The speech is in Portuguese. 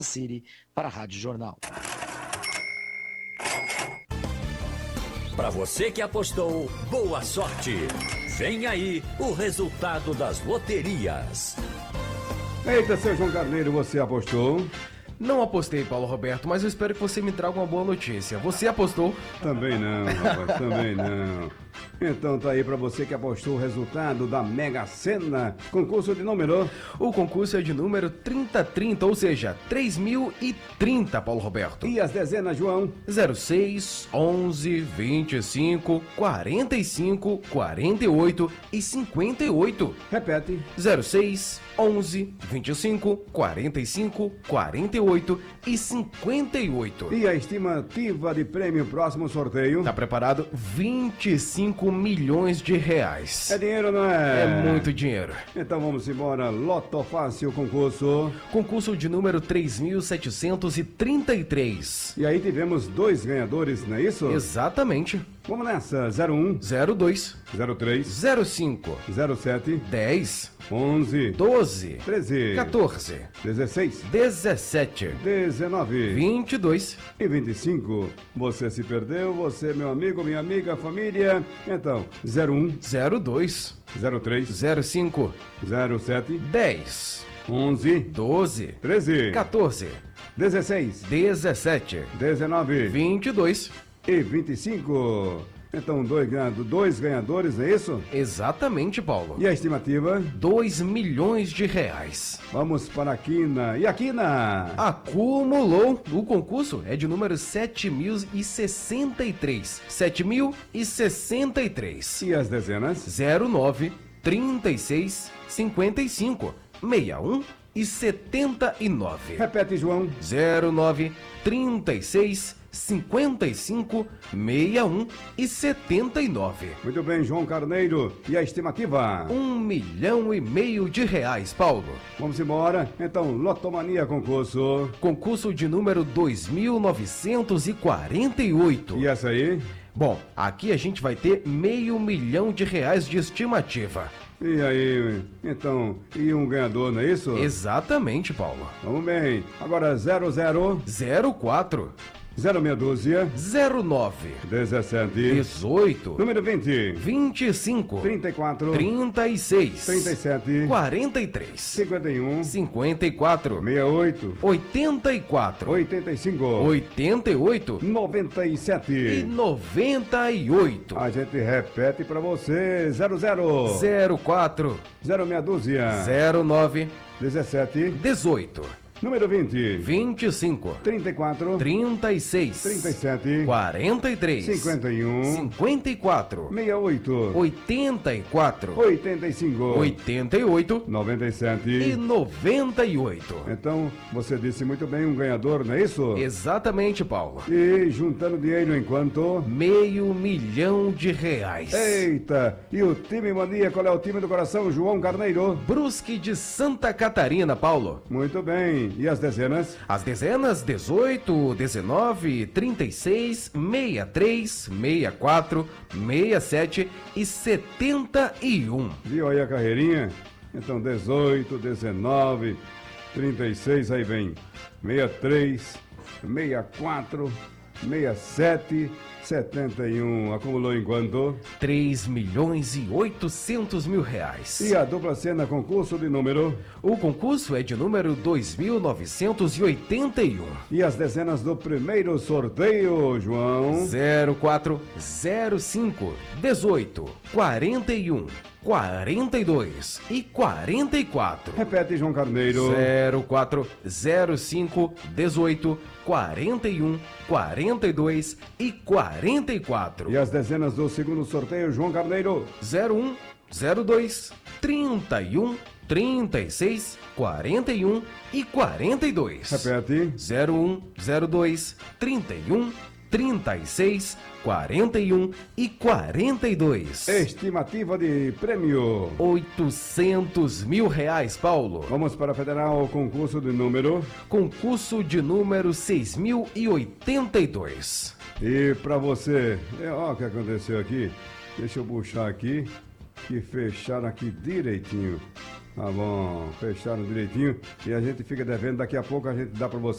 City para a Rádio Jornal. Para você que apostou, boa sorte. Vem aí o resultado das loterias. Eita, seu João Carneiro, você apostou? Não apostei, Paulo Roberto, mas eu espero que você me traga uma boa notícia. Você apostou? Também não, rapaz, também não. Então tá aí pra você que apostou o resultado da Mega Sena, concurso de número. O concurso é de número 3030, ou seja, 3030, Paulo Roberto. E as dezenas, João? 06, 11, 25, 45, 48 e 58. Repete. 06, 11, 25, 45, 48 e 58. E a estimativa de prêmio próximo sorteio? Tá preparado? 25 milhões de reais. É dinheiro, não é? É muito dinheiro. Então vamos embora. Loto Fácil concurso. Concurso de número 3.733. E aí tivemos 2 ganhadores, não é isso? Exatamente. Vamos nessa. 01, 02, 03, 05, 07, 10, 11, 12, 13, 14, 16, 17, 19 22. e 25. Você se perdeu, você, meu amigo, minha amiga, família. Então, 01, 02, 03, 05, 07, 10, 11, 12, 13, 14, 16, 17, 19 22. e 25. Então, dois ganhadores, é isso? Exatamente, Paulo. E a estimativa? 2 milhões de reais. Vamos para a Quina. E a Quina? Acumulou. O concurso é de número 7.063. 7.063. E as dezenas? 09, 36, 55, 61 e 79. Repete, João. 09, 36, 55, 61 e 79. Muito bem, João Carneiro. E a estimativa? 1,5 milhão de reais, Paulo. Vamos embora. Então, Lotomania concurso. Concurso de número 2.948. E essa aí? Bom, aqui a gente vai ter 500 mil de reais de estimativa. E aí? Então, e um ganhador, não é isso? Exatamente, Paulo. Vamos bem. Agora 00, 04, 06 dúzia, 09, 17, 18, número 20, 25, 34, 36, 37, 43, 51, 54, 68, 84, 85, 88 e 97. 98. A gente repete pra você: 00, 04, 06 dúzia, 09, 17, 18, número 20, 25, 34, 36, 37, 43, 51, 54, 68, 84, 85, 88 e 97. 98. Então, você disse muito bem, um ganhador, não é isso? Exatamente, Paulo. E juntando dinheiro enquanto... 500 mil de reais. Eita! E o time mania, qual é o time do coração, João Carneiro? Brusque de Santa Catarina, Paulo. Muito bem. E as dezenas? As dezenas 18, 19, 36, 63, 64, 67 e 71. Viu aí a carreirinha? Então 18, 19, 36, aí vem 63, 64, 67, 71. Acumulou em quanto? 3.800.000 reais. E a dupla cena concurso de número? O concurso é de número 2.981. E as dezenas do primeiro sorteio, João? 04, 05, 18, 41, 42 e 44. Repete, João Carneiro. 04, 05, 18, 41, 42 e 44. E as dezenas do segundo sorteio, João Carneiro? 01, 02, 31, 36, 41 e 42. Repete. 01, 02, 31, 36, 41 e 42. Estimativa de prêmio. 800 mil reais, Paulo. Vamos para a Federal, concurso de número. Concurso de número 6082. E para você, ó o que aconteceu aqui. Deixa eu puxar aqui, que fecharam aqui direitinho. Tá bom, fecharam direitinho. E a gente fica devendo, daqui a pouco a gente dá para você.